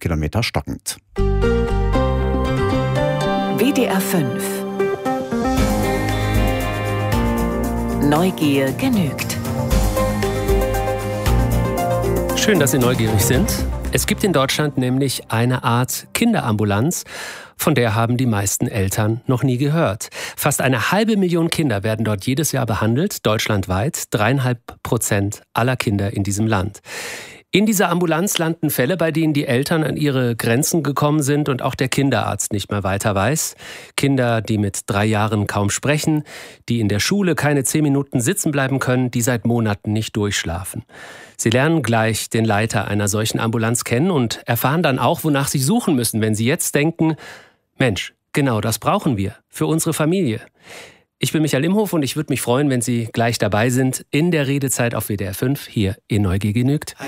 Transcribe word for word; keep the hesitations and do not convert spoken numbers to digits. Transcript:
Kilometer stockend. W D R fünf. Neugier genügt. Schön, dass Sie neugierig sind. Es gibt in Deutschland nämlich eine Art Kinderambulanz, von der haben die meisten Eltern noch nie gehört. Fast eine halbe Million Kinder werden dort jedes Jahr behandelt, deutschlandweit, dreieinhalb Prozent aller Kinder in diesem Land. In dieser Ambulanz landen Fälle, bei denen die Eltern an ihre Grenzen gekommen sind und auch der Kinderarzt nicht mehr weiter weiß. Kinder, die mit drei Jahren kaum sprechen, die in der Schule keine zehn Minuten sitzen bleiben können, die seit Monaten nicht durchschlafen. Sie lernen gleich den Leiter einer solchen Ambulanz kennen und erfahren dann auch, wonach sie suchen müssen, wenn sie jetzt denken, Mensch, genau das brauchen wir für unsere Familie. Ich bin Michael Imhof und ich würde mich freuen, wenn Sie gleich dabei sind in der Redezeit auf W D R fünf hier in Neugier genügt.